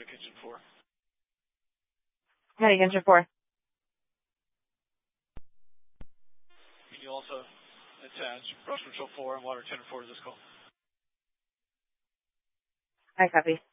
to kitchen 4. Heading engine 4. Can you also attach brush control 4 and water tender 4 to this call? I copy.